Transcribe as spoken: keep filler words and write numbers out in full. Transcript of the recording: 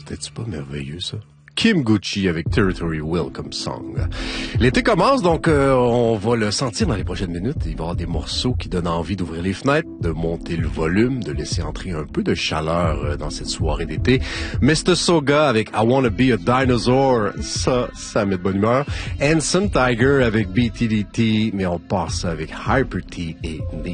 C'était-tu pas merveilleux, ça? Kim Gucci avec Territory Welcome Song. L'été commence, donc euh, on va le sentir dans les prochaines minutes. Il va y avoir des morceaux qui donnent envie d'ouvrir les fenêtres, de monter le volume, de laisser entrer un peu de chaleur euh, dans cette soirée d'été. mister Soga avec I Wanna Be a Dinosaur, ça, ça met de bonne humeur. Hanson Tiger avec B T D T, mais on passe avec Hyper T et Need